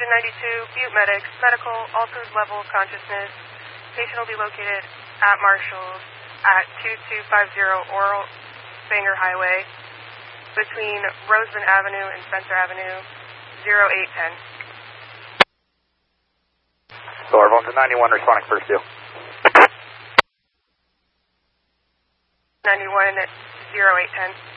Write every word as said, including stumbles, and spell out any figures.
engine ninety-two, Butte Medics, medical, altered level of consciousness. Patient will be located at Marshall's at two two five zero Oral Banger Highway between Roseman Avenue and Spencer Avenue, zero eight ten. So our to ninety-one, responding first due. ninety-one, zero eight ten.